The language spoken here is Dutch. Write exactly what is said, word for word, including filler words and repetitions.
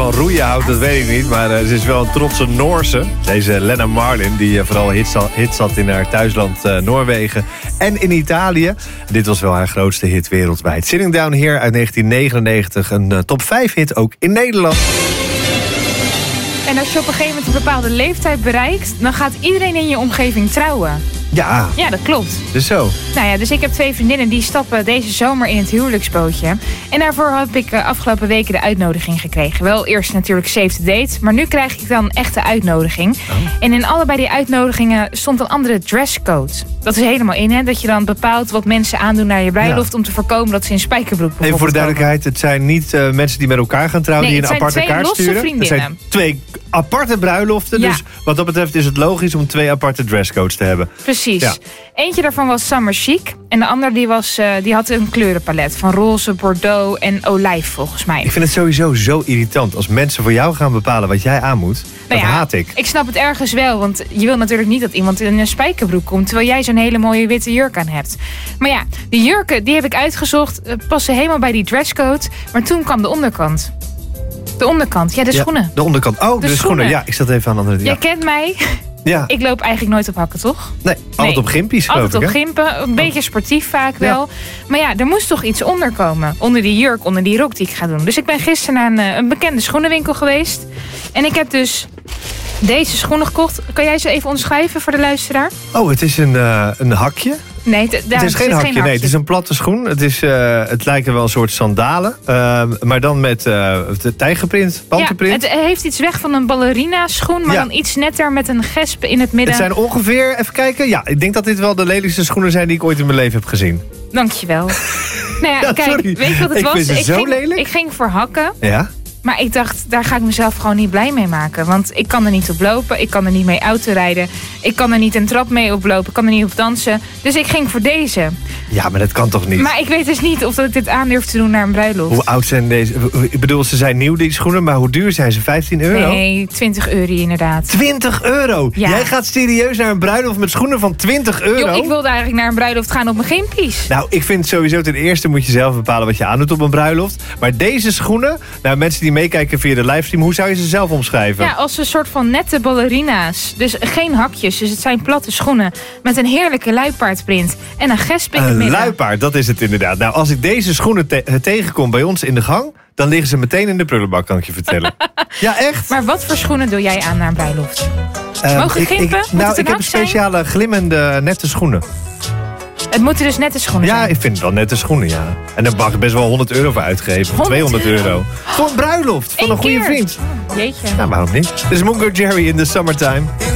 van roeien houdt, dat weet ik niet. Maar uh, ze is wel een trotse Noorse. Deze Lena Marlin, die uh, vooral hits had, hits had in haar thuisland uh, Noorwegen en in Italië. Dit was wel haar grootste hit wereldwijd. Sitting Down Here uit negentien negenennegentig. Een uh, top vijf hit ook in Nederland. En als je op een gegeven moment een bepaalde leeftijd bereikt, dan gaat iedereen in je omgeving trouwen. Ja. Ja, dat klopt. Dus zo. Nou ja, dus ik heb twee vriendinnen die stappen deze zomer in het huwelijksbootje. En daarvoor heb ik afgelopen weken de uitnodiging gekregen. Wel eerst natuurlijk save the date, maar nu krijg ik dan echt de uitnodiging. Oh. En in allebei die uitnodigingen stond een andere dresscode. Dat is helemaal in, hè? Dat je dan bepaalt wat mensen aandoen naar je bruiloft, ja, om te voorkomen dat ze in spijkerbroek Even voor de duidelijkheid, komen. Het zijn niet uh, mensen die met elkaar gaan trouwen, nee, die een aparte kaart sturen. Vriendinnen. Het zijn twee aparte bruiloften. Ja. Dus wat dat betreft is het logisch om twee aparte dresscodes te hebben. Precies. Ja. Eentje daarvan was summer chic. En de ander die was, uh, die had een kleurenpalet van roze, bordeaux en olijf volgens mij. Ik vind het sowieso zo irritant als mensen voor jou gaan bepalen wat jij aan moet. Nou dat ja, haat ik. Ik snap het ergens wel, want je wil natuurlijk niet dat iemand in een spijkerbroek komt, terwijl jij zo'n hele mooie witte jurk aan hebt. Maar ja, die jurken die heb ik uitgezocht, uh, passen helemaal bij die dresscode. Maar toen kwam de onderkant. De onderkant, ja, de ja, schoenen. De onderkant, oh, de, de schoenen. schoenen. Ja, ik zat even aan de andere. Jij ja. kent mij. Ja. Ik loop eigenlijk nooit op hakken, toch? Nee, altijd nee. op gimpies, geloof altijd ik. Altijd op gimpen, een beetje sportief vaak wel. Ja. Maar ja, er moest toch iets onder komen. Onder die jurk, onder die rok die ik ga doen. Dus ik ben gisteren naar een, een bekende schoenenwinkel geweest. En ik heb dus deze schoenen gekocht. Kan jij ze even omschrijven voor de luisteraar? Oh, het is een, uh, een hakje. Nee, t- daar het is geen hakje, geen hakje, nee, het is een platte schoen. Het, is, uh, het lijken wel een soort sandalen, uh, maar dan met uh, de tijgerprint, panterprint. Ja, het heeft iets weg van een ballerina schoen, maar ja, dan iets netter met een gesp in het midden. Het zijn ongeveer, even kijken, ja, ik denk dat dit wel de lelijkste schoenen zijn die ik ooit in mijn leven heb gezien. Dankjewel. Nou ja, ja, kijk, sorry. weet je wat het ik was? Vind het ik, zo ging, lelijk. ik ging voor hakken. Ja? Maar ik dacht, daar ga ik mezelf gewoon niet blij mee maken. Want ik kan er niet op lopen, ik kan er niet mee autorijden. Ik kan er niet een trap mee oplopen, ik kan er niet op dansen. Dus ik ging voor deze. Ja, maar dat kan toch niet? Maar ik weet dus niet of dat ik dit aandurf te doen naar een bruiloft. Hoe oud zijn deze? Ik bedoel, ze zijn nieuw, die schoenen, maar hoe duur zijn ze? vijftien euro? Nee, twintig euro inderdaad. twintig euro? Ja. Jij gaat serieus naar een bruiloft met schoenen van twintig euro? Jo, ik wilde eigenlijk naar een bruiloft gaan op mijn gimpies. Nou, ik vind sowieso ten eerste moet je zelf bepalen wat je aandoet op een bruiloft. Maar deze schoenen, nou, mensen die meekijken via de livestream, hoe zou je ze zelf omschrijven? Ja, als een soort van nette ballerina's. Dus geen hakjes, dus het zijn platte schoenen met een heerlijke luipaardprint en een gesp in het midden. Een luipaard, dat is het inderdaad. Nou, als ik deze schoenen te- tegenkom bij ons in de gang, dan liggen ze meteen in de prullenbak, kan ik je vertellen. Ja, echt. Maar wat voor schoenen doe jij aan naar een bruiloft? Um, Mogen ik, gimpen? ik, nou, ik heb speciale glimmende nette schoenen. Het moeten dus nette schoenen ja, zijn? Ja, ik vind het wel nette schoenen, ja. En daar mag ik best wel honderd euro voor uitgeven. Of tweehonderd euro. Voor een bruiloft van Eén een goede keer. vriend. Jeetje. Nou, waarom niet? Dit is Mungo Jerry in the Summertime.